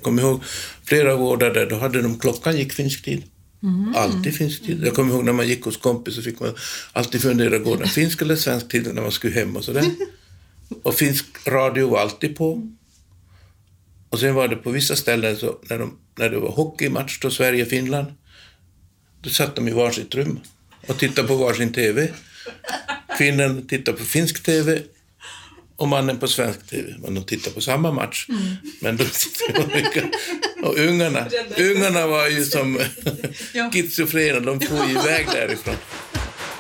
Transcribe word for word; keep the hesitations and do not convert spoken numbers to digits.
kommer ihåg flera år där då hade de klockan gick finsk tid. Mm. Alltid finsk tid. Jag kommer ihåg när man gick hos kompis så fick man alltid fundera, går den finsk eller svensk tid när man skulle hem och sådär. Och finsk radio var alltid på. Och sen var det på vissa ställen så när, de, när det var hockeymatch då Sverige-Finland, då satt de i varsitt rum och tittade på varsin tv. Kvinnan tittade på finsk tv och mannen på svensk tv. Men de tittade på samma match. Mm. Men de tittade på mycket. Och ungarna, ungarna var ju som schizofrena, de får iväg därifrån.